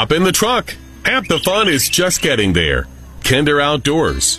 hop in the truck. Half the fun is just getting there. Kinder Outdoors.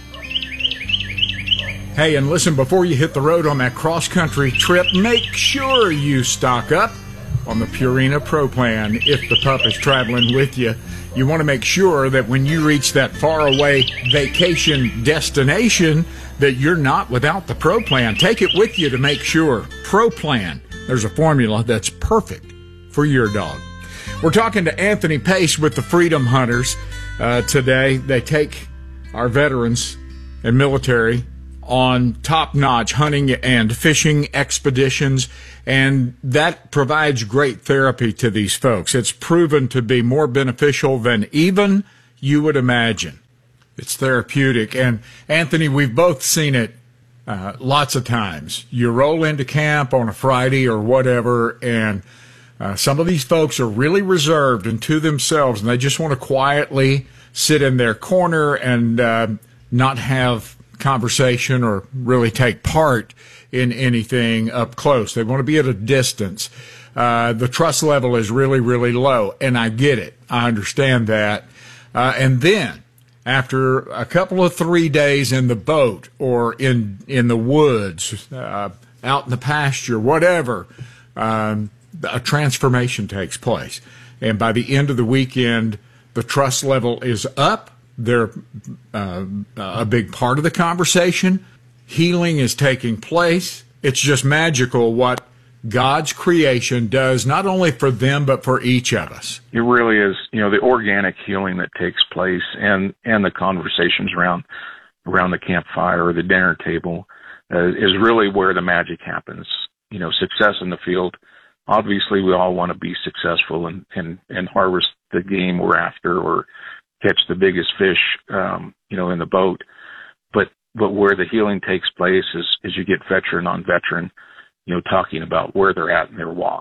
Hey, and listen, before you hit the road on that cross-country trip, make sure you stock up on the Purina Pro Plan. If the pup is traveling with you, you want to make sure that when you reach that faraway vacation destination that you're not without the Pro Plan. Take it with you to make sure. Pro Plan. There's a formula that's perfect for your dog. We're talking to Anthony Pace with the Freedom Hunters today. They take our veterans and military on top-notch hunting and fishing expeditions, and that provides great therapy to these folks. It's proven to be more beneficial than even you would imagine. It's therapeutic. And, Anthony, we've both seen it lots of times. You roll into camp on a Friday or whatever, and some of these folks are really reserved and to themselves, and they just want to quietly sit in their corner and not have conversation or really take part in anything up close. They want to be at a distance. The trust level is really, really low, and I get it. I understand that. And then after a couple of 3 days in the boat or in the woods, out in the pasture, whatever, a transformation takes place. And by the end of the weekend, the trust level is up. They're a big part of the conversation. Healing is taking place. It's just magical what God's creation does, not only for them, but for each of us. It really is, the organic healing that takes place and the conversations around the campfire or the dinner table is really where the magic happens. Success in the field. Obviously, we all want to be successful and harvest the game we're after or catch the biggest fish, in the boat. But where the healing takes place is you get veteran on veteran, talking about where they're at in their walk,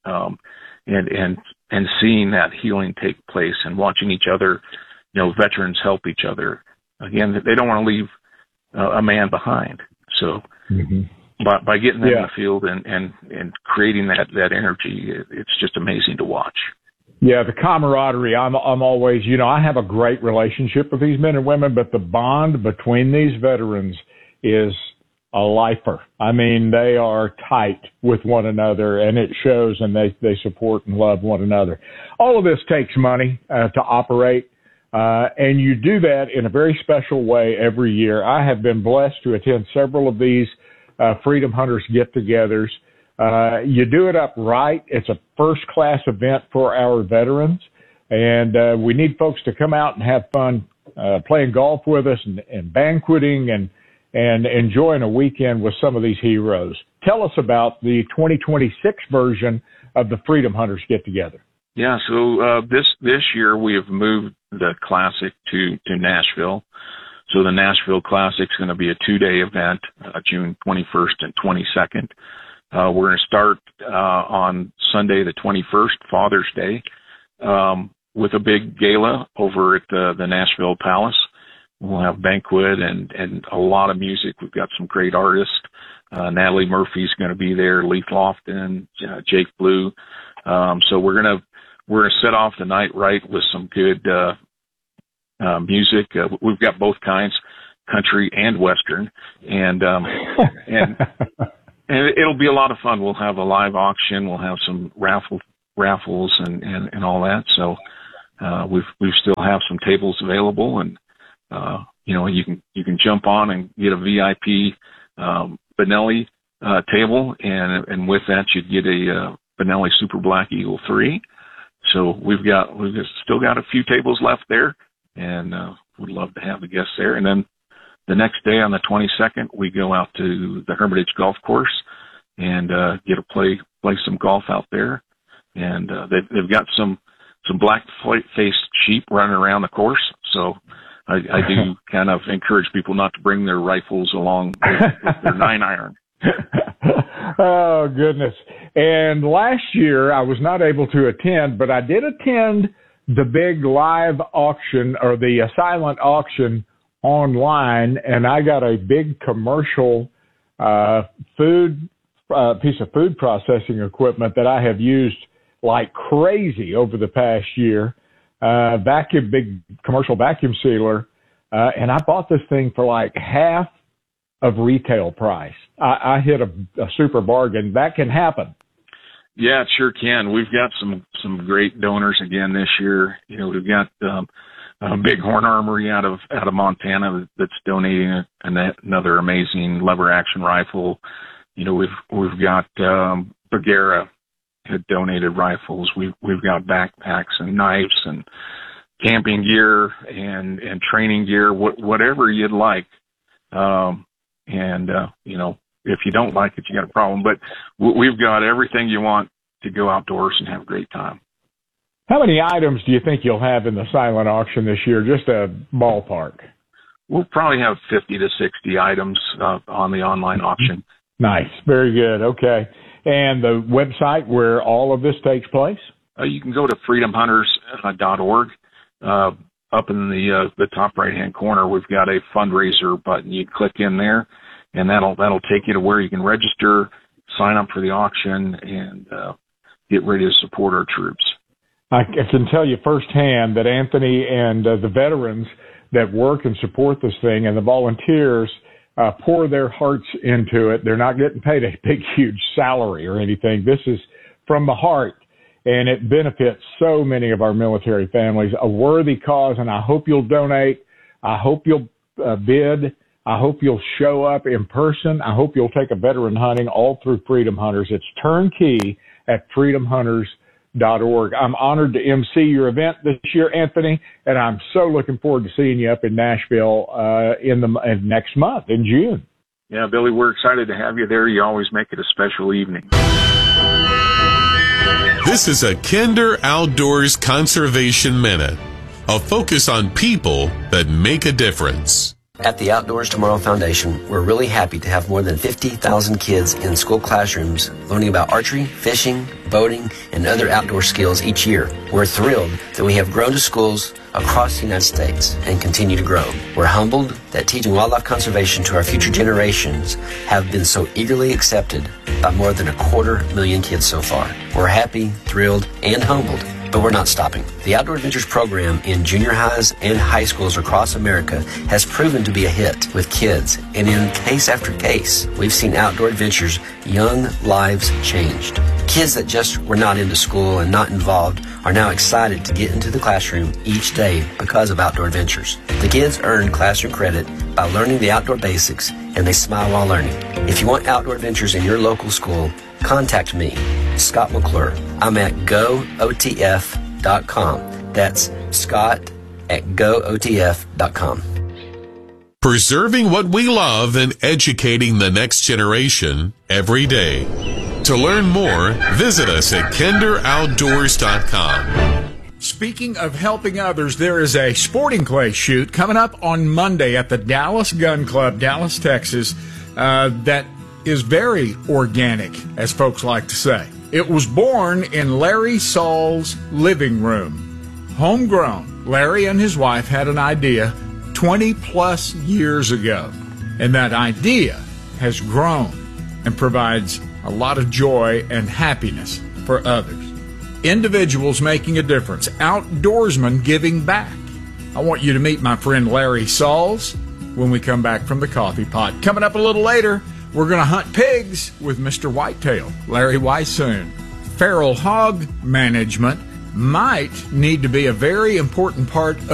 and seeing that healing take place and watching each other, veterans help each other. Again, they don't want to leave a man behind. So by getting them in the field and creating that energy, it's just amazing to watch. Yeah, the camaraderie. I'm always, I have a great relationship with these men and women, but the bond between these veterans is a lifer. I mean, they are tight with one another, and it shows, and they support and love one another. All of this takes money to operate, and you do that in a very special way every year. I have been blessed to attend several of these Freedom Hunters get-togethers. You do it up right. It's a first-class event for our veterans, and we need folks to come out and have fun playing golf with us and banqueting and enjoying a weekend with some of these heroes. Tell us about the 2026 version of the Freedom Hunters get-together. Yeah, so this year we have moved the Classic to Nashville. So the Nashville Classic is going to be a 2-day event, June 21st and 22nd. We're going to start on Sunday the 21st, Father's Day, with a big gala over at the Nashville Palace. We'll have banquet and a lot of music. We've got some great artists. Natalie Murphy's going to be there, Leith Lofton, Jake Blue. So we're going to set off the night right with some good music. We've got both kinds, country and Western, and it'll be a lot of fun. We'll have a live auction. We'll have some raffles and all that. So we still have some tables available, and you can jump on and get a VIP Benelli table, and with that you'd get a Benelli Super Black Eagle 3. So we've still got a few tables left there, and would love to have the guests there. And then the next day on the 22nd, we go out to the Hermitage Golf Course and get to play some golf out there. And they've got some black-faced sheep running around the course. So I do kind of encourage people not to bring their rifles along with their 9-iron. Oh, goodness. And last year I was not able to attend, but I did attend the big live auction or the silent auction online, and I got a big commercial piece of food processing equipment that I have used like crazy over the past year. big commercial vacuum sealer, and I bought this thing for like half of retail price. I hit a super bargain. That can happen. Yeah, it sure can. We've got some great donors again this year. You know, we've got Bighorn Armory out of Montana that's donating another amazing lever action rifle. You know, we've got Bagheera had donated rifles. We've got backpacks and knives and camping gear and training gear, whatever you'd like. You know, if you don't like it, you got a problem. But we've got everything you want to go outdoors and have a great time. How many items do you think you'll have in the silent auction this year? Just a ballpark. We'll probably have 50 to 60 items on the online auction. Nice. Very good. Okay. And the website where all of this takes place? You can go to freedomhunters.org. Up in the top right-hand corner, we've got a fundraiser button. You click in there, and that'll take you to where you can register, sign up for the auction, and get ready to support our troops. I can tell you firsthand that Anthony and the veterans that work and support this thing and the volunteers pour their hearts into it. They're not getting paid a big, huge salary or anything. This is from the heart, and it benefits so many of our military families. A worthy cause, and I hope you'll donate. I hope you'll bid. I hope you'll show up in person. I hope you'll take a veteran hunting all through Freedom Hunters. It's turnkey at freedomhunters.org. I'm honored to MC your event this year, Anthony, and I'm so looking forward to seeing you up in Nashville in next month, in June. Yeah, Billy, we're excited to have you there. You always make it a special evening. This is a Kinder Outdoors Conservation Minute, a focus on people that make a difference. At the Outdoors Tomorrow Foundation, we're really happy to have more than 50,000 kids in school classrooms learning about archery, fishing, boating, and other outdoor skills each year. We're thrilled that we have grown to schools across the United States and continue to grow. We're humbled that teaching wildlife conservation to our future generations have been so eagerly accepted by more than 250,000 kids so far. We're happy, thrilled, and humbled. But we're not stopping. The Outdoor Adventures program in junior highs and high schools across America has proven to be a hit with kids, and in case after case, we've seen Outdoor Adventures' young lives changed. Kids that just were not into school and not involved are now excited to get into the classroom each day because of Outdoor Adventures. The kids earn classroom credit by learning the outdoor basics, and they smile while learning. If you want Outdoor Adventures in your local school, contact me, Scott McClure. I'm at gootf.com. That's Scott at gootf.com. Preserving what we love and educating the next generation every day. To learn more, visit us at kinderoutdoors.com. Speaking of helping others, there is a sporting clay shoot coming up on Monday at the Dallas Gun Club, Dallas, Texas, that is very organic, as folks like to say. It was born in Larry Saul's living room. Homegrown. Larry and his wife had an idea 20-plus years ago, and that idea has grown and provides a lot of joy and happiness for others. Individuals making a difference. Outdoorsmen giving back. I want you to meet my friend Larry Sauls when we come back from the coffee pot. Coming up a little later, we're going to hunt pigs with Mr. Whitetail, Larry Weishuhn. Feral hog management might need to be a very important part of